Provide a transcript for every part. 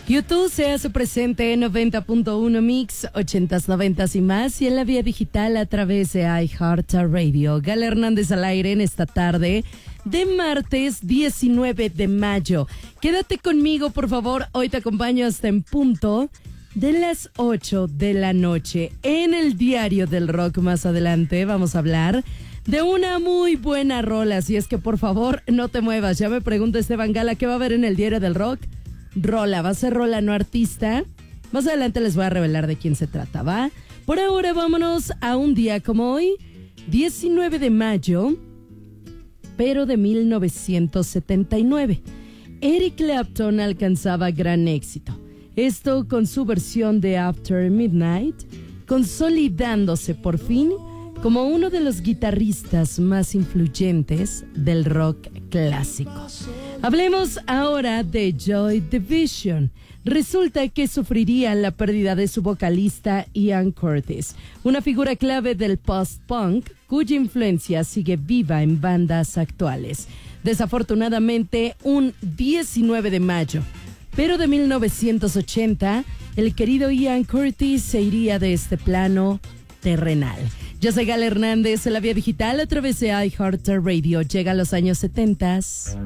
YouTube se hace presente en 90.1 Mix, 80s, 90s y más, y en la vía digital a través de iHeartRadio. Gala Hernández al aire en esta tarde de martes 19 de mayo. Quédate conmigo, por favor. Hoy te acompaño hasta en punto de las 8 de la noche. En el Diario del Rock más adelante vamos a hablar de una muy buena rola. Así es que, por favor, no te muevas. Ya me pregunta Esteban Gala, ¿qué va a haber en el Diario del Rock? Rola, va a ser rola, no artista. Más adelante les voy a revelar de quién se trata, ¿va? Por ahora vámonos a un día como hoy, 19 de mayo, pero de 1979. Eric Clapton alcanzaba gran éxito. Esto con su versión de After Midnight, consolidándose por fin como uno de los guitarristas más influyentes del rock clásico. Hablemos ahora de Joy Division. Resulta que sufrirían la pérdida de su vocalista Ian Curtis, una figura clave del post-punk cuya influencia sigue viva en bandas actuales. Desafortunadamente, un 19 de mayo, pero de 1980, el querido Ian Curtis se iría de este plano terrenal. Yo soy Gala Hernández en la vía digital a través de iHeartRadio. Llega a los años 70.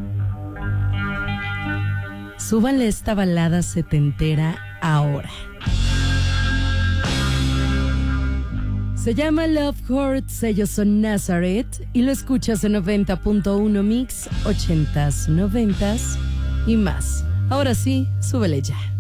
Súbanle esta balada setentera ahora. Se llama Love Hurts, ellos son Nazareth y lo escuchas en 90.1 Mix, 80s, 90s y más. Ahora sí, súbele ya.